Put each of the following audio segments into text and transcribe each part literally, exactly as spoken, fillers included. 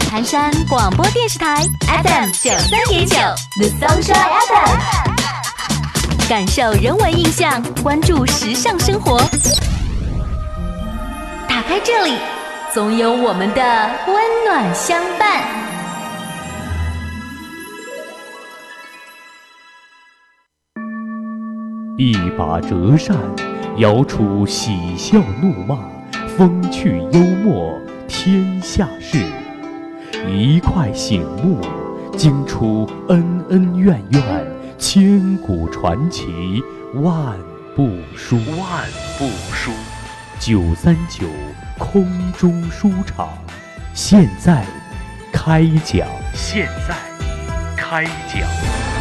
盘山广播电视台 F M 九三点九 The Sunshine F M， 感受人文印象，关注时尚生活。打开这里，总有我们的温暖相伴。 一把折扇，摇出喜笑怒骂，风趣幽默，天下事。一块醒目，惊出恩恩怨怨，千古传奇，万部书。万部书。九三九空中书场，现在开讲。现在开讲。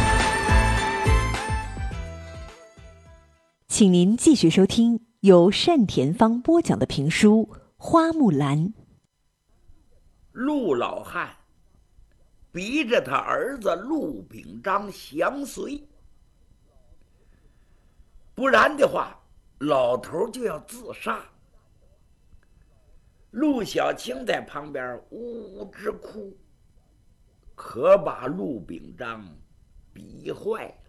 请您继续收听由单田芳播讲的评书《花木兰》。 陆老汉逼着他儿子陆秉章相随，不然的话，老头就要自杀。陆小青在旁边呜呜直哭，可把陆秉章逼坏了。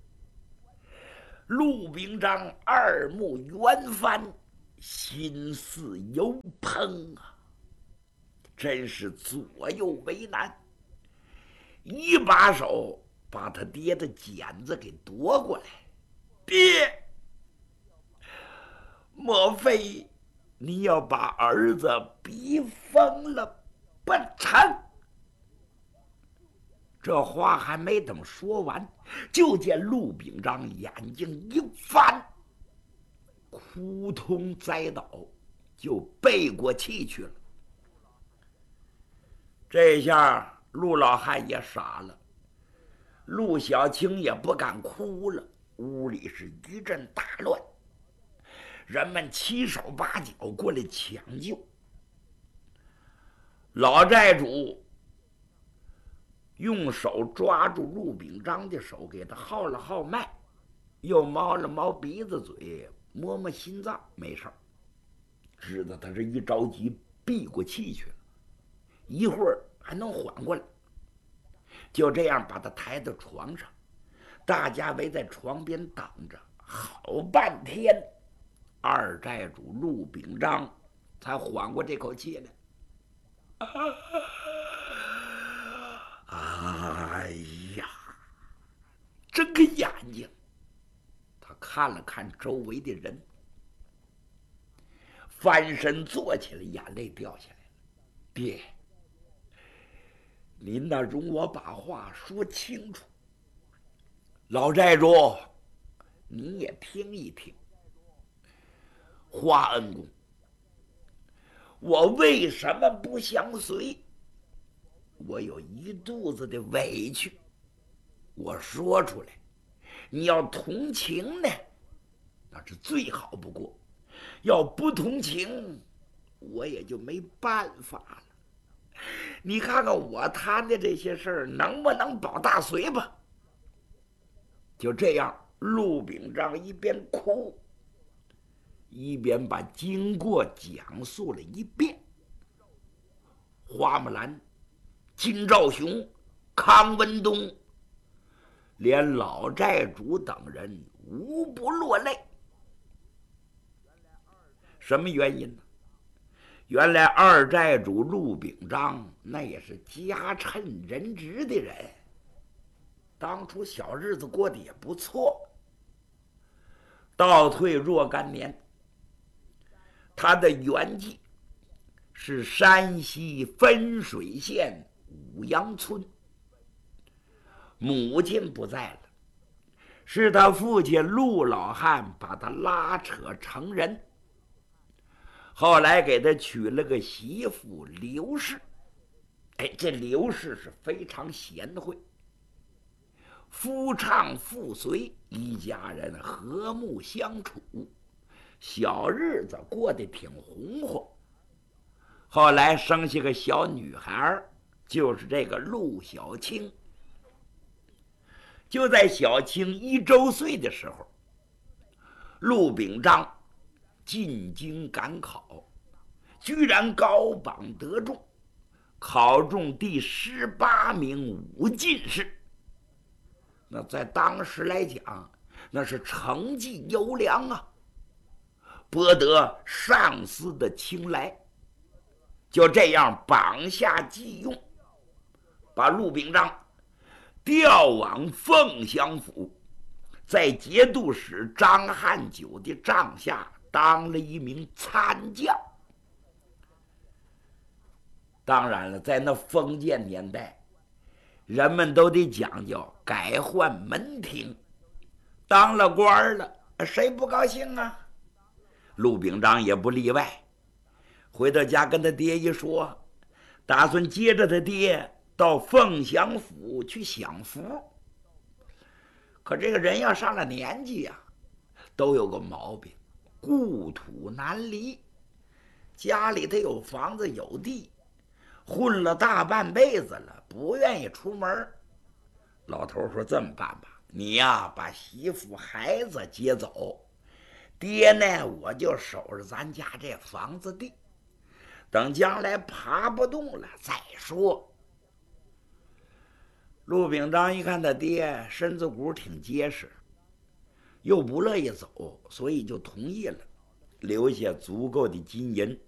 陆秉章二目圆翻，心似油烹啊，真是左右为难。一把手把他爹的剪子给夺过来，爹，莫非你要把儿子逼疯了不成？这话还没等说完，就见陆秉章眼睛一翻，扑通栽倒，就背过气去了。这下陆老汉也傻了，陆小青也不敢哭了，屋里是一阵大乱，人们七手八脚过来抢救。老寨主用手抓住陆秉章的手，给他号了号脉，又摸了摸鼻子嘴，摸摸心脏，没事儿，知道他这一着急闭过气去了，一会儿还能缓过来。就这样把他抬到床上，大家围在床边等着，好半天，二寨主陆秉章才缓过这口气来。哎呀，睁开眼睛，他看了看周围的人，翻身坐起来，眼泪掉下来了。爹，您那容我把话说清楚。老寨主，你也听一听。花恩公，我为什么不相随？我有一肚子的委屈，我说出来，你要同情呢，那是最好不过；要不同情，我也就没办法了。你看看我谈的这些事儿，能不能保大隋吧？就这样，陆秉章一边哭，一边把经过讲述了一遍。花木兰、金兆雄、康文东，连老寨主等人无不落泪。什么原因呢？原来二寨主陆秉章那也是家趁人直的人，当初小日子过得也不错。倒退若干年，他的原籍是山西汾水县五杨村，母亲不在了，是他父亲陆老汉把他拉扯成人，后来给他娶了个媳妇刘氏。哎，这刘氏是非常贤惠，夫唱妇随，一家人和睦相处，小日子过得挺红火。后来生下个小女孩，就是这个陆小青。就在小青一周岁的时候，陆秉章进京赶考，居然高榜得中， 考中第十八名武进士。那在当时来讲，那是成绩优良啊，博得上司的青睐。就这样绑下季用，把陆秉章调往凤翔府，在节度使张汉九的帐下当了一名参将。当然了，在那封建年代，人们都得讲究改换门庭，当了官了，谁不高兴啊？陆秉章也不例外。回到家跟他爹一说，打算接着他爹到凤翔府去享福。可这个人要上了年纪呀、啊，都有个毛病，故土难离。家里他有房子有地，混了大半辈子了，不愿意出门。老头说：“这么办吧，你呀把媳妇孩子接走，爹呢我就守着咱家这房子地，等将来爬不动了再说。”陆秉章一看他爹身子骨挺结实，又不乐意走，所以就同意了，留下足够的金银，